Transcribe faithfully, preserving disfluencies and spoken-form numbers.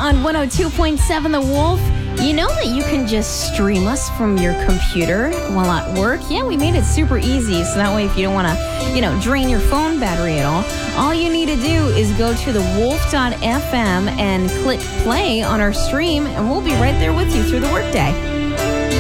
on one oh two point seven The Wolf. You know that you can just stream us from your computer while at work? Yeah, we made it super easy, so that way if you don't want to, you know, drain your phone battery at all, all you need to do is go to the wolf dot f m and click play on our stream, and we'll be right there with you through the workday.